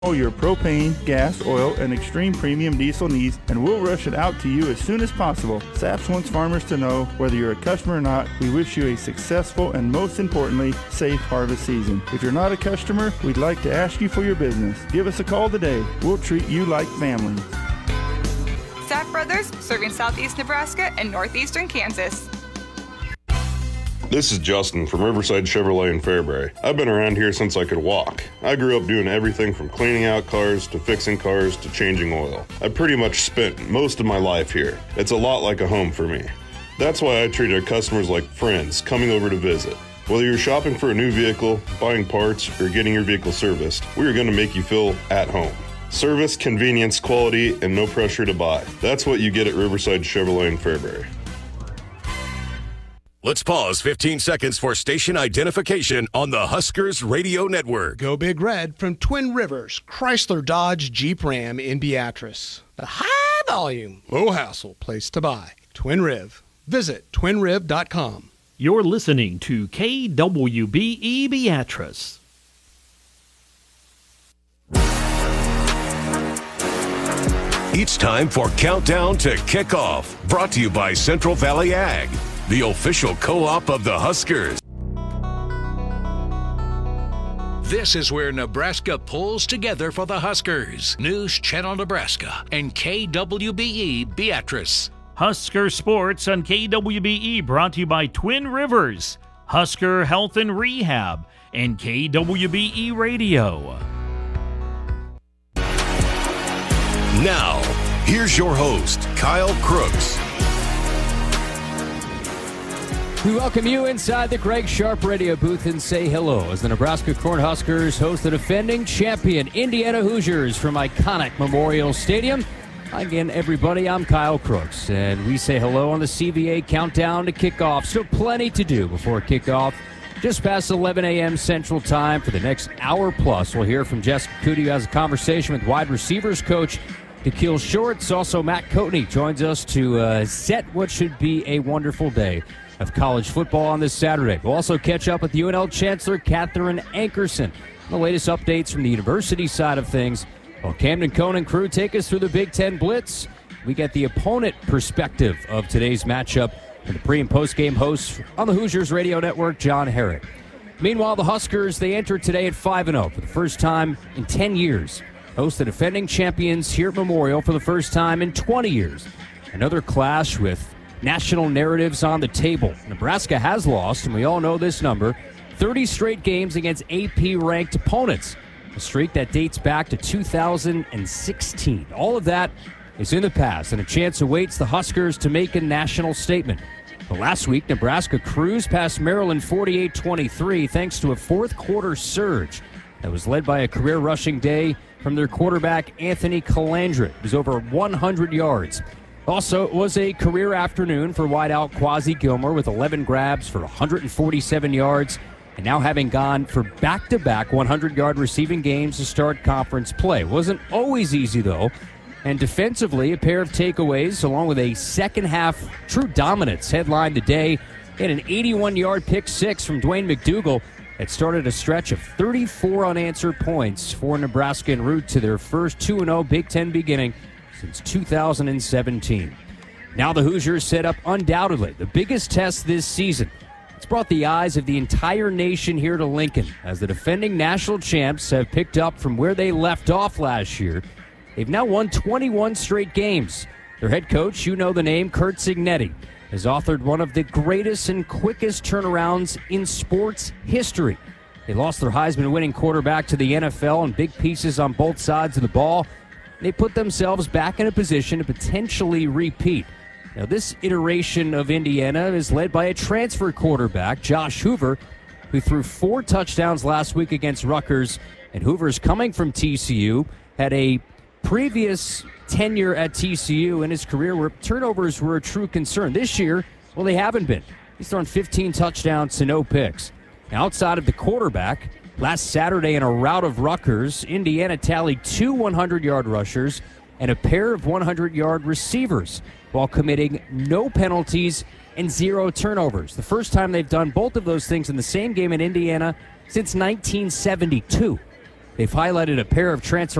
All your propane, gas, oil, and extreme premium diesel needs, and we'll rush it out to you as soon as possible. SAPS wants farmers to know, whether you're a customer or not, we wish you a successful and, most importantly, safe harvest season. If you're not a customer, we'd like to ask you for your business. Give us a call today. We'll treat you like family. Staff Brothers, serving southeast Nebraska and northeastern Kansas. This is Justin from Riverside Chevrolet in Fairbury. I've been around here since I could walk. I grew up doing everything from cleaning out cars to fixing cars to changing oil. I pretty much spent most of my life here. It's a lot like a home for me. That's why I treat our customers like friends coming over to visit. Whether you're shopping for a new vehicle, buying parts, or getting your vehicle serviced, we are going to make you feel at home. Service, convenience, quality, and no pressure to buy. That's what you get at Riverside Chevrolet in Fairbury. Let's pause 15 seconds for station identification on the Huskers Radio Network. Go Big Red from Twin Rivers, Chrysler Dodge Jeep Ram in Beatrice. The high volume, low hassle place to buy. Twin Riv. Visit twinriv.com. You're listening to KWBE Beatrice. It's time for Countdown to Kickoff, brought to you by Central Valley Ag, the official co-op of the Huskers. This is where Nebraska pulls together for the Huskers. News Channel Nebraska and KWBE Beatrice. Husker Sports on KWBE, brought to you by Twin Rivers, Husker Health and Rehab, and KWBE Radio. Now, here's your host, Kyle Crooks. We welcome you inside the Greg Sharp radio booth and say hello as the Nebraska Cornhuskers host the defending champion Indiana Hoosiers from iconic Memorial Stadium. Again, everybody, I'm Kyle Crooks, and we say hello on the CVA Countdown to Kickoff. Still plenty to do before kickoff. Just past 11 a.m. Central Time for the next hour plus. We'll hear from Jessica Cootie, who has a conversation with wide receivers coach Da'Keel Shorts. Also, Matt Coatney joins us to set what should be a wonderful day of college football on this Saturday. We'll also catch up with UNL Chancellor Catherine Ankerson. The latest updates from the university side of things. While Camden Cohn and crew take us through the Big Ten Blitz, we get the opponent perspective of today's matchup from the pre- and post-game host on the Hoosiers Radio Network, John Herrick. Meanwhile, the Huskers, they enter today at 5-0 for the first time in 10 years. Host the defending champions here at Memorial for the first time in 20 years. Another clash with national narratives on the table. Nebraska has lost, and we all know this number, 30 straight games against AP-ranked opponents, a streak that dates back to 2016. All of that is in the past, and a chance awaits the Huskers to make a national statement. But last week, Nebraska cruised past Maryland 48-23 thanks to a fourth-quarter surge that was led by a career rushing day from their quarterback, Anthony Calandra. It was over 100 yards. Also, it was a career afternoon for wideout Quasi Gilmore with 11 grabs for 147 yards, and now having gone for back-to-back 100-yard receiving games to start conference play. Wasn't always easy, though, and defensively, a pair of takeaways, along with a second-half true dominance, headlined the day. He had an 81-yard pick six from Dwayne McDougal that started a stretch of 34 unanswered points for Nebraska en route to their first 2-0 Big Ten beginning since 2017. Now the Hoosiers set up undoubtedly the biggest test this season. It's brought the eyes of the entire nation here to Lincoln as the defending national champs have picked up from where they left off last year. They've now won 21 straight games. Their head coach, you know the name, Curt Cignetti, has authored one of the greatest and quickest turnarounds in sports history. They lost their Heisman-winning quarterback to the NFL in big pieces on both sides of the ball. They put themselves back in a position to potentially repeat. Now, this iteration of Indiana is led by a transfer quarterback, Josh Hoover, who threw 4 touchdowns last week against Rutgers. And Hoover's coming from TCU, had a previous tenure at TCU in his career where turnovers were a true concern. This year, well, they haven't been. He's thrown 15 touchdowns to no picks. Now, outside of the quarterback, last Saturday in a rout of Rutgers, Indiana tallied 2 100-yard rushers and a pair of 100-yard receivers while committing no penalties and 0 turnovers. The first time they've done both of those things in the same game in Indiana since 1972. They've highlighted a pair of transfer